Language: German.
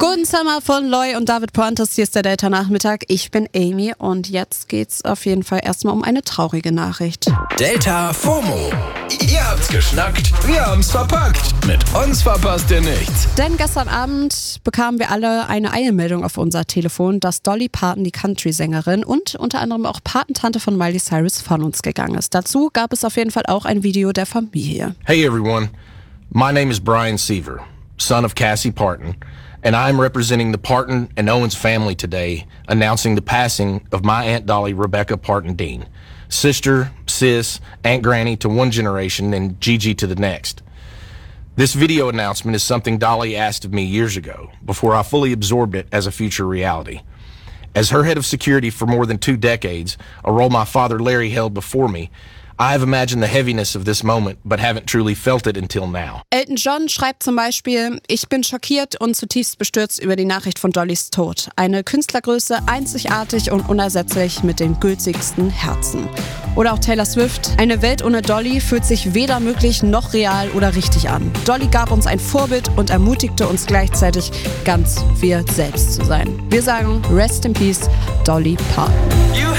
Guten Sommer von Loy und David Pointes. Hier ist der Delta-Nachmittag. Ich bin Amy und jetzt geht's auf jeden Fall erstmal um eine traurige Nachricht. Delta FOMO. Ihr habt's geschnackt, wir haben's verpackt. Mit uns verpasst ihr nichts. Denn gestern Abend bekamen wir alle eine Eilmeldung auf unser Telefon, dass Dolly Parton, die Country-Sängerin und unter anderem auch Patentante von Miley Cyrus, von uns gegangen ist. Dazu gab es auf jeden Fall auch ein Video der Familie. Hey everyone, my name is Brian Seaver, son of Cassie Parton, and I'm representing the Parton and Owens family today, announcing the passing of my Aunt Dolly Rebecca Parton Dean, sister, sis, Aunt Granny to one generation and Gigi to the next. This video announcement is something Dolly asked of me years ago, before I fully absorbed it as a future reality. As her head of security for more than 2 decades, a role my father Larry held before me, I have imagined the heaviness of this moment, but haven't truly felt it until now. Elton John schreibt zum Beispiel: Ich bin schockiert und zutiefst bestürzt über die Nachricht von Dollys Tod. Eine Künstlergröße, einzigartig und unersetzlich mit den gültigsten Herzen. Oder auch Taylor Swift: Eine Welt ohne Dolly fühlt sich weder möglich noch real oder richtig an. Dolly gab uns ein Vorbild und ermutigte uns gleichzeitig, ganz wir selbst zu sein. Wir sagen Rest in Peace, Dolly Parton.